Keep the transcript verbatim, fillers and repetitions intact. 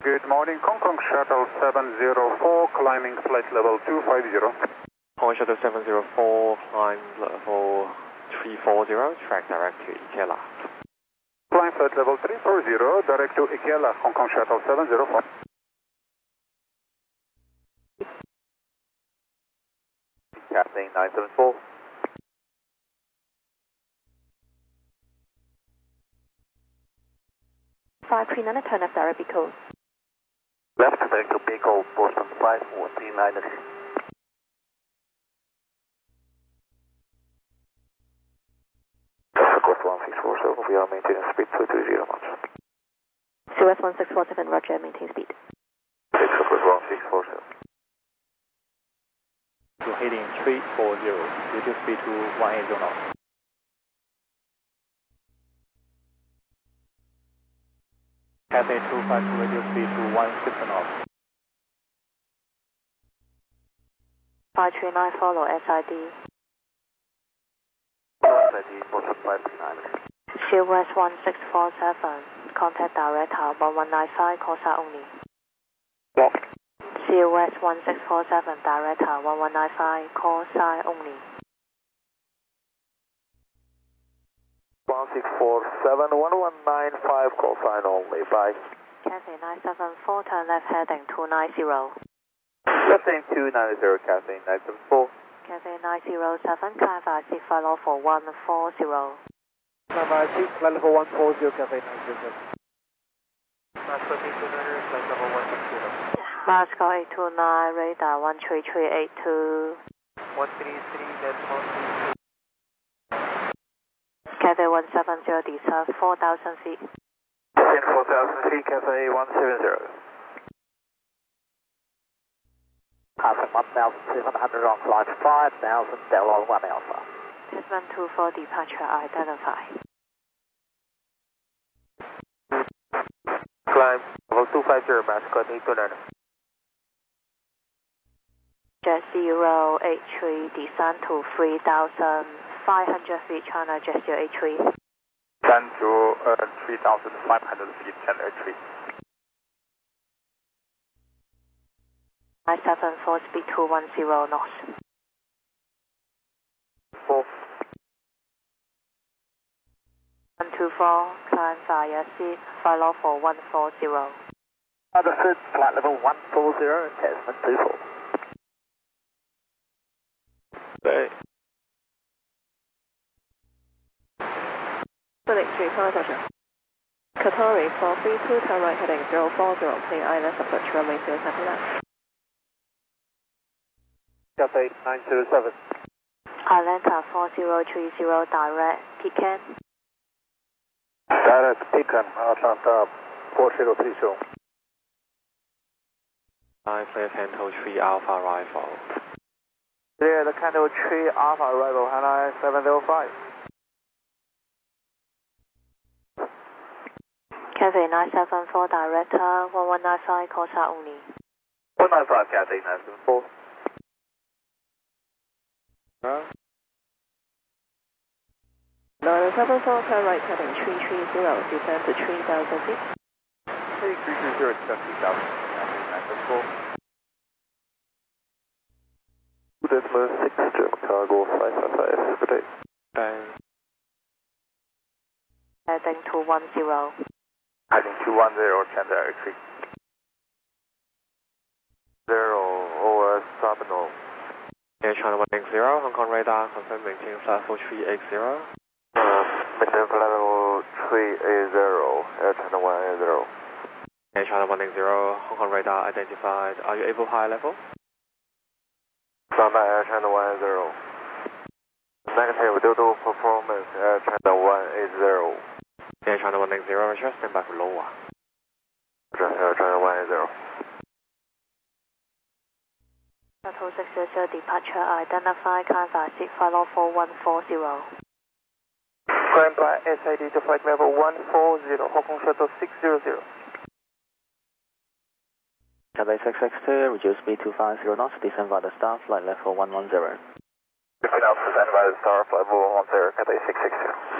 Good morning, Hong Kong Shuttle seven zero four, climbing flight level two five zero. Hong Kong Shuttle seven zero four, climb level three four zero, track direct to Ikela. Climb flight level three four zero, direct to Ikela, Hong Kong Shuttle seven zero four. Cathay nine seven four. five three nine, turn left direct Bicol. Left direct to Bicol, Boston five one three nine. Course one six four seven, we are maintaining speed two two zero knots. C O S one six four seven, roger, maintain speed. Six course one six four seven. To heading three four zero, reduce speed to one eighty knots. Cathay two five two, reduce speed to one sixty knots. five three nine, follow S I D. S I D, Boston five three nine. C O S one six four seven, contact direct tower one one nine five, call side only. What? C O S one six four seven, direct tower one one nine five, call side only. one six four seven, one one nine five, call sign only, bye. Cathay nine seven four, turn left heading two nine zero. Left heading two nine zero, Cathay nine seven four. Cathay nine zero seven, climb five six, follow for one four zero. Climb five six, flight level one four zero, Cathay nine zero seven. Moscow eight two nine, flight level one six zero. Moscow eight two nine, radar one three three eight two. one three three, decimal two. Cathay one seven zero, descent four thousand feet. Descent four thousand feet, Cathay one seven zero. Passing one thousand seven hundred on flight five thousand, Delta one Alpha. Desmond two four, departure identified. Climb level two five zero, Moscow eight two nine. Jet zero eight three, descent to three thousand five hundred feet, China Jet zero eight three. Descent to uh, three thousand five hundred feet, China eight three. nine seven four, speed two one zero knots. Four. one two four, climb via seat, follow for one four zero. Understood, flight level one four zero, Desmond two four. Right. Felix three, five Roger. Qatari four three two, turn right heading zero four zero, clear I L S approach runway zero seven left. Cathay nine zero seven. Atlanta four zero three zero, direct, Pecan. Direct Pecan, Atlanta four zero three zero. Nine clear Canto three Alpha Rifle. Clear the Canto three Alpha arrival, Hanoi seven zero five. Cathay nine seven four, director one one nine five, call side only. one nine five, Cathay nine seven four. Huh? nine seven four, turn right heading three three zero, descend to three thousand feet. three three zero, descend three thousand, Cathay nine seven four. Decimal six, German cargo five five five, good day. Bang. Heading two one zero. Heading two one zero, Chandra retreat. Zero, O S Terminal. Air China one eight zero, Hong Kong radar, confirm maintain flight level three eight zero. Uh, maintain flight level three eight zero, Air China one eight zero. Air China one eight zero, Hong Kong radar identified. Are you able high level? Standby Air China one eight zero. Negative, due to performance, Air China one eight zero. Air China one eight zero, Roger, stand by for lower. Roger, Air China one eight zero. Shuttle six zero zero, departure identified, climb by seat, follow for one four zero. Climb by S I D to flight level one four zero, Hong Kong Shuttle six zero zero. Cathay six six two, reduce speed two five zero knots, descend via the star, flight level one one zero. Repeat out, descend by the star, flight level one one zero, Cathay six six two.